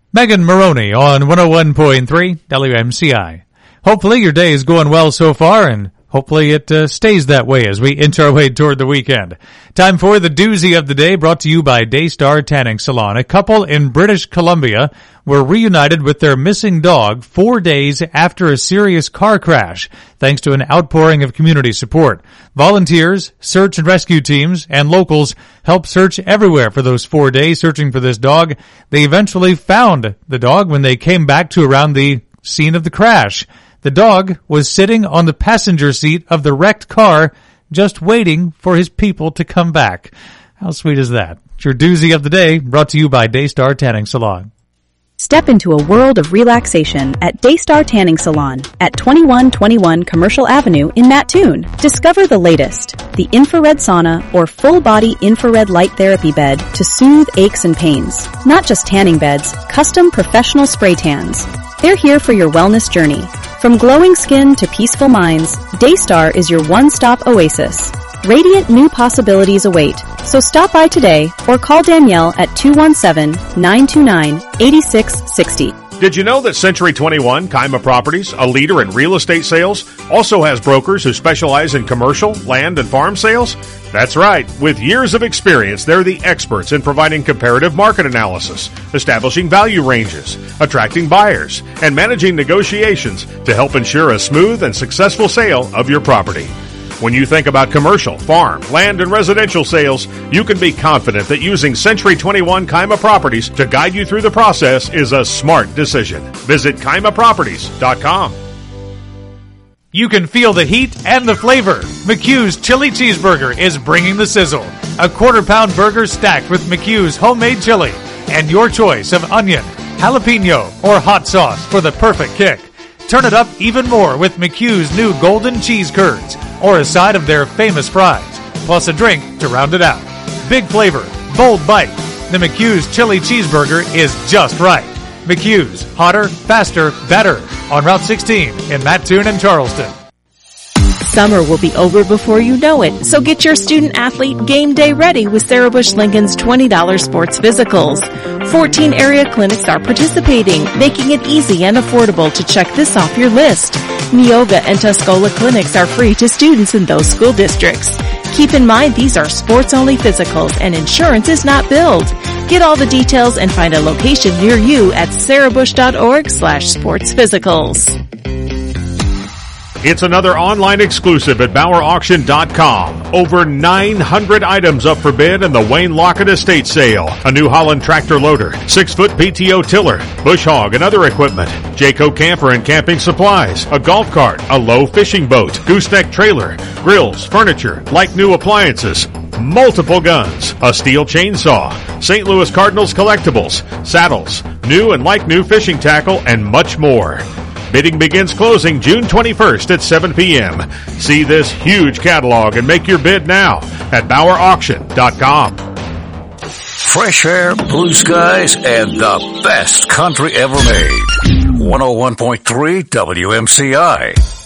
Megan Maroney on 101.3 WMCI. Hopefully your day is going well so far, and hopefully it stays that way as we inch our way toward the weekend. Time for the doozy of the day, brought to you by Daystar Tanning Salon. A couple in British Columbia were reunited with their missing dog 4 days after a serious car crash, thanks to an outpouring of community support. Volunteers, search and rescue teams, and locals helped search everywhere for those 4 days searching for this dog. They eventually found the dog when they came back to around the scene of the crash. The dog was sitting on the passenger seat of the wrecked car, just waiting for his people to come back. How sweet is that? It's your doozy of the day, brought to you by Daystar Tanning Salon. Step into a world of relaxation at Daystar Tanning Salon at 2121 Commercial Avenue in Mattoon. Discover the latest, the infrared sauna or full-body infrared light therapy bed to soothe aches and pains. Not just tanning beds, custom professional spray tans. They're here for your wellness journey. From glowing skin to peaceful minds, Daystar is your one-stop oasis. Radiant new possibilities await, so stop by today or call Danielle at 217-929-8660. Did you know that Century 21 Kaima Properties, a leader in real estate sales, also has brokers who specialize in commercial, land, and farm sales? That's right. With years of experience, they're the experts in providing comparative market analysis, establishing value ranges, attracting buyers, and managing negotiations to help ensure a smooth and successful sale of your property. When you think about commercial, farm, land, and residential sales, you can be confident that using Century 21 Kaima Properties to guide you through the process is a smart decision. Visit KaimaProperties.com. You can feel the heat and the flavor. McHugh's Chili Cheeseburger is bringing the sizzle. A quarter-pound burger stacked with McHugh's homemade chili and your choice of onion, jalapeno, or hot sauce for the perfect kick. Turn it up even more with McHugh's new golden cheese curds or a side of their famous fries, plus a drink to round it out. Big flavor, bold bite. The McHugh's Chili Cheeseburger is just right. McHugh's, hotter, faster, better. On Route 16 in Mattoon and Charleston. Summer will be over before you know it, so get your student-athlete game day ready with Sarah Bush Lincoln's $20 sports physicals. 14 area clinics are participating, making it easy and affordable to check this off your list. Neoga and Tuscola clinics are free to students in those school districts. Keep in mind these are sports-only physicals and insurance is not billed. Get all the details and find a location near you at sarahbush.org/sportsphysicals. It's another online exclusive at BauerAuction.com. Over 900 items up for bid in the Wayne Lockett Estate Sale. A New Holland tractor loader, 6-foot PTO tiller, bush hog and other equipment, Jayco camper and camping supplies, a golf cart, a low fishing boat, gooseneck trailer, grills, furniture, like new appliances, multiple guns, a steel chainsaw, St. Louis Cardinals collectibles, saddles, new and like new fishing tackle, and much more. Bidding begins closing June 21st at 7 p.m. See this huge catalog and make your bid now at BauerAuction.com. Fresh air, blue skies, and the best country ever made. 101.3 WMCI.